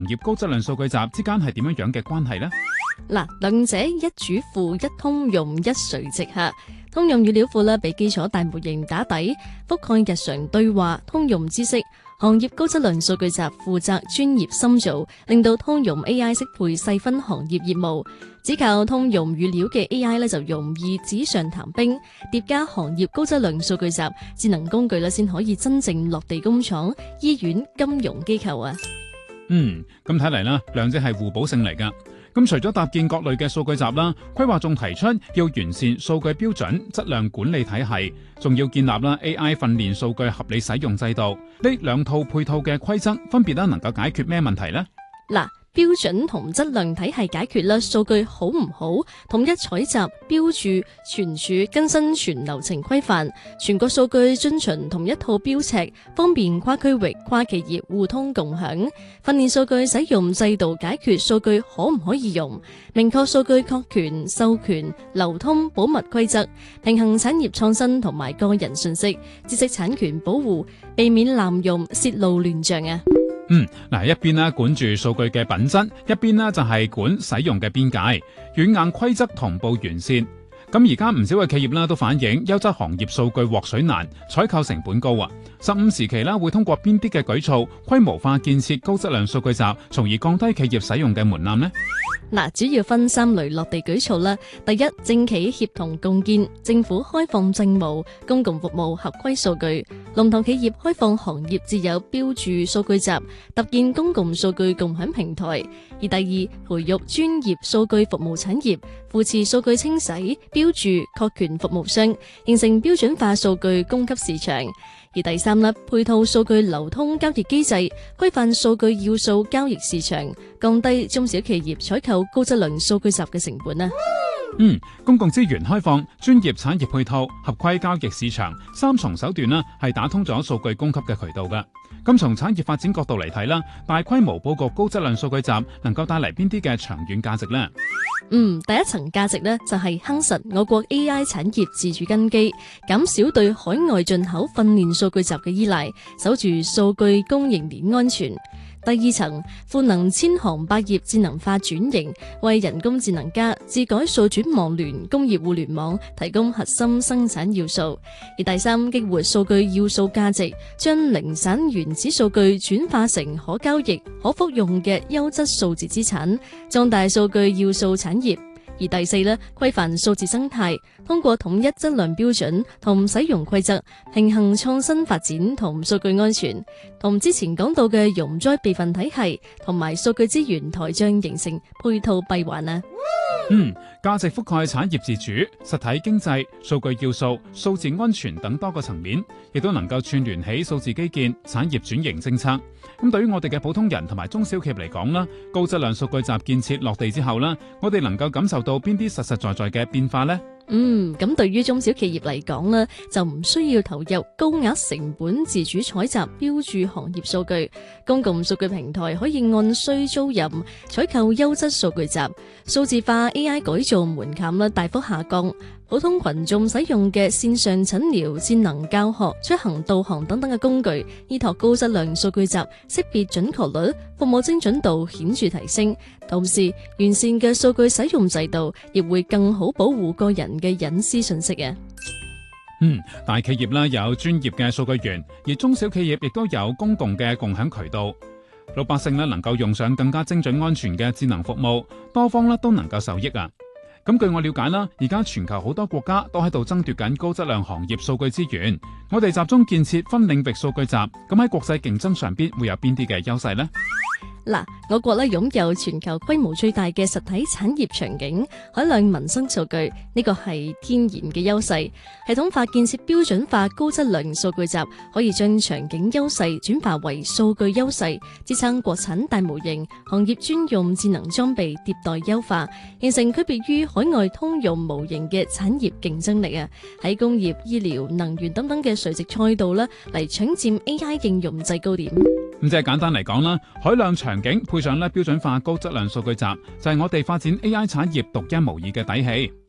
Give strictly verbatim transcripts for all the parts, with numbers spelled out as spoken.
業高質量數據集之間係點樣樣嘅關係呢？ 嗱，兩者一主庫、一通用、一垂直下。通用語料庫呢，俾基礎大模型打底，覆蓋日常對話、通用知識。行業高質量數據集負責專業深造，令到通用 A I 適配細分行業業務。只靠通用語料嘅 A I 呢，就容易紙上談兵，疊加行業高質量數據集智能工具呢，先可以真正落地工廠、醫院、金融機構啊。 嗯，咁睇嚟啦，兩者係互補性嚟噶。咁除咗搭建各類嘅數據集啦，規劃仲提出要完善數據標準、質量管理體系，仲要建立啦 A I 訓練數據合理使用制度。呢兩套配套嘅規則，分別咧能夠解決咩問題呢？ 嗱，標準同質量體系解決啦，數據好唔好，統一採集、標注、存儲、更新全流程規範，全國數據遵循同一套標尺，方便跨區域、跨企業互通共享。訓練數據使用制度解決數據可唔可以用，明確數據確權、授權、流通、保密規則，平衡產業創新同埋個人信息、知識產權保護，避免濫用、泄露亂象啊！ 嗯，嗱，一邊咧管住數據嘅品質，一邊咧就係管使用嘅邊界，軟硬規則同步完善。咁而家唔少嘅企業啦都反映優質行業數據獲取難，採購成本高啊。十五時期啦會通過邊啲嘅舉措規模化建設高質量數據集，從而降低企業使用嘅門檻呢？ 嗱，主要分三類落地舉措啦。第一，政企協同共建，政府開放政務、公共服務合規數據，龍頭企業開放行業自有標注數據集，搭建公共數據共享平台。而第二，培育專業數據服務產業，扶持數據清洗、標注、確權服務商，形成標準化數據供給市場。而第三粒，配套數據流通交易機制，規範數據要素交易市場，降低中小企業採購高質量數據集嘅成本啊！ 嗯，公共資源開放、專業產業配套、合規交易市場三重手段啦，係打通咗數據供給嘅渠道噶。咁從產業發展角度嚟睇啦，大規模佈局高質量數據集能夠帶嚟邊啲嘅長遠價值呢？ 嗯，第一層價值呢，就係夯實我國 A I 產業自主根基，減少對海外進口訓練數據集嘅依賴，守住數據供應鏈安全。第二層，賦能千行百業智能化轉型，為人工智能加智改數轉網聯工業互聯網提供核心生產要素。而第三，激活數據要素價值，將零散原始數據轉化成可交易、可復用嘅優質數字資產，壯大數據要素產業。而第四呢，規範數字生態，通過統一質量標準同使用規則，平衡創新發展同數據安全，同之前講到嘅容災備份體系同埋數據資源台帳形成配套閉環啊！ 嗯，價值覆蓋產業自主、實體經濟、數據要素、數字安全等多個層面，亦都能夠串聯起數字基建、產業轉型政策。咁對於我哋嘅普通人同埋中小企業嚟講啦，高質量數據集建設落地之後啦，我哋能夠感受到邊啲實實在在嘅變化呢？ 嗯，咁對於中小企業嚟講呢，就唔需要投入高額成本自主採集標注行業數據，公共數據平台可以按需租賃採購優質數據集，數字化 A I 改造門檻呢大幅下降，普通群眾使用嘅線上診療、智能教學、出行導航等等嘅工具，依託高質量數據集，識別準確率、服務精準度顯著提升，同時完善嘅數據使用制度，亦會更好保護個人嘅隱私信息啊！ 嗯，大企業啦有專業嘅數據源，而中小企業亦都有公共嘅共享渠道，老百姓咧能夠用上更加精準安全嘅智能服務，多方咧都能夠受益啊！咁據我了解啦，而家全球好多國家都喺度爭奪緊高質量行業數據資源，我哋集中建設分領域數據集，咁喺國際競爭上邊會有邊啲嘅優勢呢？ 嗱，我國咧擁有全球規模最大嘅實體產業場景、海量民生數據，呢個係天然嘅優勢。系統化建設標準化高質量數據集，可以將場景優勢轉化為數據優勢，支撐國產大模型、行業專用智能裝備迭代優化，形成區別於海外通用模型嘅產業競爭力啊！喺工業、醫療、能源等等嘅垂直賽道啦，嚟搶佔 A I 應用制高點。 咁即係簡單嚟講啦，海量場景配上咧標準化高質量數據集，就係我哋發展 A I 產業獨一無二嘅底氣。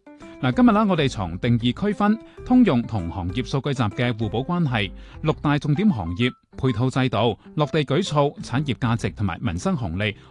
嗱，今日啦，我哋從定義區分、通用同行業數據集嘅互補關係、六大重點行業、配套制度、落地舉措、產業價值同埋民生紅利，